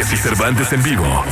Jesse Cervantes en vivo.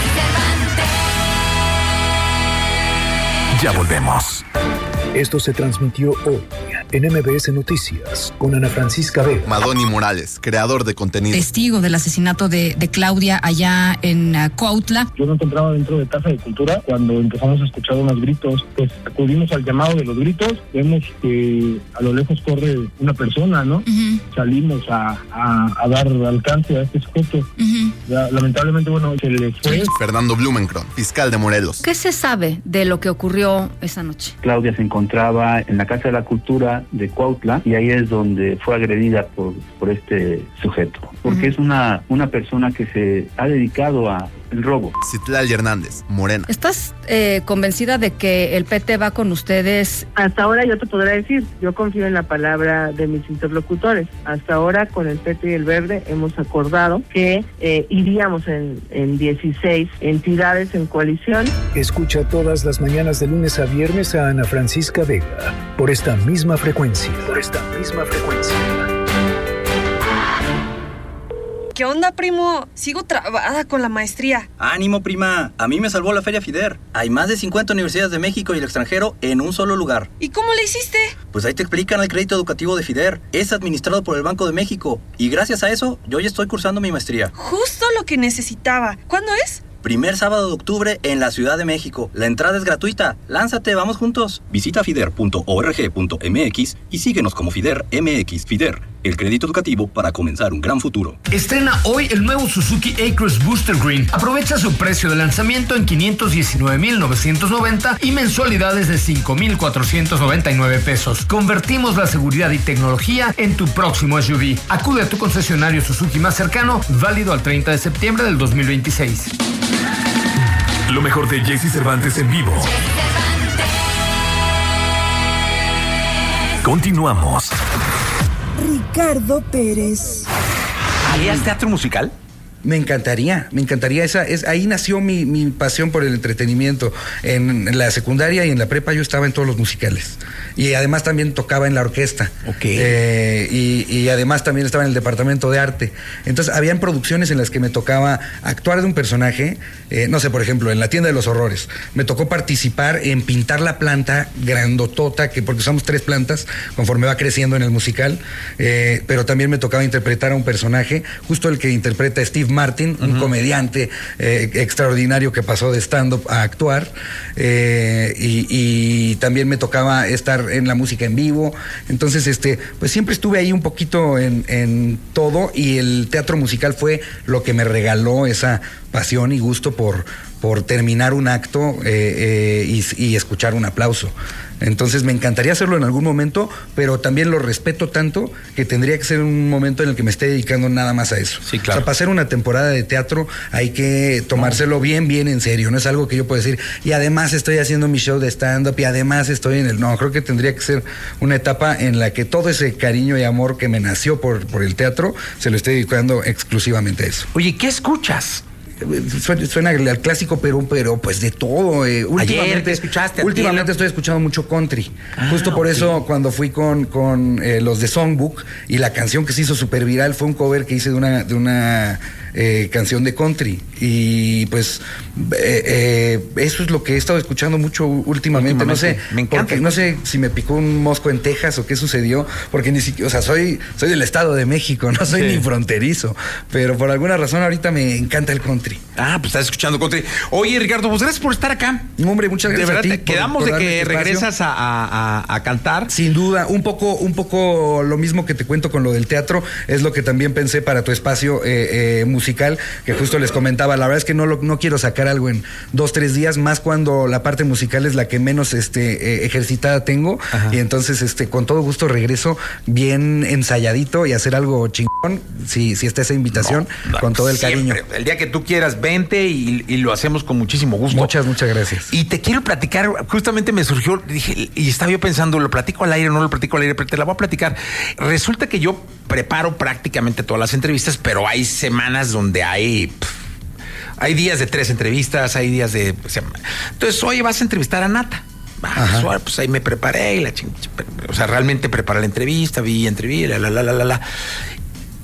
Ya volvemos. Esto se transmitió hoy en MBS Noticias con Ana Francisca Vega. Madoni Morales, creador de contenido. Testigo del asesinato de Claudia allá en Cuautla. Yo me encontraba dentro de Casa de Cultura cuando empezamos a escuchar unos gritos. Pues acudimos al llamado de los gritos. Vemos que a lo lejos corre una persona, ¿no? Uh-huh. Salimos a dar alcance a este sujeto. Uh-huh. Ya, lamentablemente, bueno, se le fue. Fernando Blumenkron, fiscal de Morelos. ¿Qué se sabe de lo que ocurrió esa noche? Claudia se encontraba en la Casa de la Cultura de Cuautla y ahí es donde fue agredida por este sujeto, porque es una persona que se ha dedicado a el robo. Citlali Hernández, Morena. ¿Estás convencida de que el PT va con ustedes? Hasta ahora yo te podré decir, yo confío en la palabra de mis interlocutores. Hasta ahora con el PT y el Verde hemos acordado que iríamos en 16 entidades en coalición. Escucha todas las mañanas de lunes a viernes a Ana Francisca Vega por esta misma frecuencia. ¿Qué onda, primo? Sigo trabada con la maestría. ¡Ánimo, prima! A mí me salvó la Feria FIDER. Hay más de 50 universidades de México y el extranjero en un solo lugar. ¿Y cómo le hiciste? Pues ahí te explican el crédito educativo de FIDER. Es administrado por el Banco de México. Y gracias a eso, yo ya estoy cursando mi maestría. Justo lo que necesitaba. ¿Cuándo es? Primer sábado de octubre en la Ciudad de México. La entrada es gratuita. Lánzate, vamos juntos. Visita fider.org.mx y síguenos como FIDER MX. FIDER, el crédito educativo para comenzar un gran futuro. Estrena hoy el nuevo Suzuki A-Cross Booster Green. Aprovecha su precio de lanzamiento en $519,990 y mensualidades de $5,499. Convertimos la seguridad y tecnología en tu próximo SUV. Acude a tu concesionario Suzuki más cercano, válido al 30 de septiembre del 2026. Lo mejor de Jesse Cervantes en vivo. Continuamos. Ricardo Pérez. ¿Harías teatro musical? Me encantaría. Ahí nació mi pasión por el entretenimiento. En la secundaria y en la prepa yo estaba en todos los musicales. Y además también tocaba en la orquesta. Y además también estaba en el departamento de arte. Entonces, habían producciones en las que me tocaba actuar de un personaje. No sé, por ejemplo, en La Tienda de los Horrores. Me tocó participar en pintar la planta grandotota, porque usamos 3 plantas conforme va creciendo en el musical. Pero también me tocaba interpretar a un personaje, justo el que interpreta a Steve Martin, un comediante extraordinario que pasó de stand-up a actuar, y también me tocaba estar en la música en vivo. Entonces, pues siempre estuve ahí un poquito en todo, y el teatro musical fue lo que me regaló esa pasión y gusto por terminar un acto y escuchar un aplauso. Entonces me encantaría hacerlo en algún momento, pero también lo respeto tanto que tendría que ser un momento en el que me esté dedicando nada más a eso. Sí, claro. O sea, para hacer una temporada de teatro hay que tomárselo bien en serio. No es algo que yo pueda decir, y además estoy haciendo mi show de stand-up y además estoy en el... No, creo que tendría que ser una etapa en la que todo ese cariño y amor que me nació por el teatro se lo estoy dedicando exclusivamente a eso. Oye, ¿qué escuchas? Suena al clásico, pero pues de todo. Últimamente estoy escuchando mucho country. Justo por eso, cuando fui con los de Songbook, y la canción que se hizo súper viral fue un cover que hice de una canción de country. Y pues eso es lo que he estado escuchando mucho últimamente. No sé, me encanta. No sé si me picó un mosco en Texas o qué sucedió, porque ni siquiera, o sea, soy del Estado de México, no soy ni fronterizo, pero por alguna razón ahorita me encanta el country. Pues estás escuchando country. Oye, Ricardo, pues gracias por estar acá. Hombre, muchas gracias. De verdad, a ti quedamos por de que darme regresas a cantar. Sin duda, un poco lo mismo que te cuento con lo del teatro, es lo que también pensé para tu espacio musical, que justo les comentaba. La verdad es que no quiero sacar algo en 2-3 días, más cuando la parte musical es la que menos ejercitada tengo. Ajá. Y entonces con todo gusto regreso bien ensayadito y hacer algo chingón, si está esa invitación, con todo el cariño. El día que tú quieras, vente y lo hacemos con muchísimo gusto. Muchas gracias. Y te quiero platicar, justamente me surgió, dije, y estaba yo pensando, ¿lo platico al aire o no lo platico al aire? Pero te la voy a platicar. Resulta que yo preparo prácticamente todas las entrevistas, pero hay semanas donde hay días de 3 entrevistas, hay días de... Entonces, oye, vas a entrevistar a Nata. Pues ahí me preparé y realmente preparé la entrevista, vi, la. Y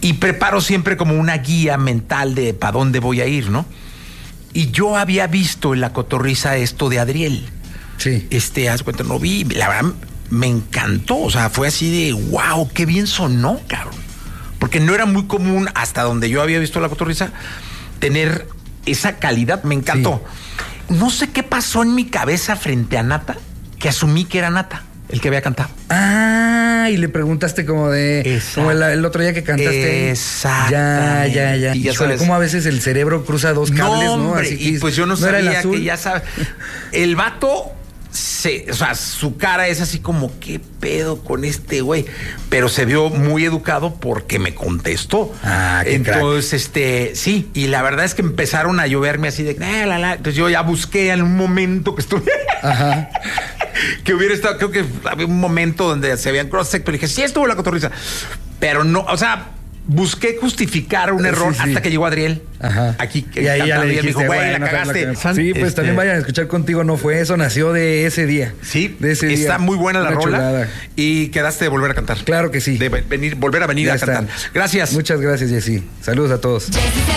y preparo siempre como una guía mental de para dónde voy a ir, ¿no? Y yo había visto en La Cotorrisa esto de Adriel. Sí. Haz cuenta, no vi, la verdad me encantó, o sea, fue así de wow, qué bien sonó, cabrón. Porque no era muy común, hasta donde yo había visto La Cotorrisa, tener esa calidad, me encantó. Sí. No sé qué pasó en mi cabeza frente a Nata, que asumí que era Nata el que había cantado. Ah, y le preguntaste como de... Como el otro día que cantaste. Exactamente. Ya. Y ya sabes cómo a veces el cerebro cruza dos cables, ¿no? Hombre, así que y pues yo no sabía que ya sabes. El vato, o sea, su cara es así como, ¿qué pedo con este güey? Pero se vio muy educado porque me contestó. Ah, qué entonces, sí, y la verdad es que empezaron a lloverme así de... Entonces yo ya busqué en un momento que estuve... Ajá. Que hubiera estado, creo que había un momento donde se habían cross-sector y dije, sí estuvo La Cotorrisa, pero no, o sea, busqué justificar un error hasta que llegó Adriel. Ajá. Aquí, y ahí ya le dijiste, me dijo, güey, la cagaste. Sí, pues también vayan a escuchar Contigo No Fue, eso nació de ese día. Sí, de ese está día. muy buena la rola. Chulada. Y quedaste de volver a cantar. Claro que sí. De volver a venir ya a está. cantar. Gracias. Muchas gracias, Jessy. Saludos a todos.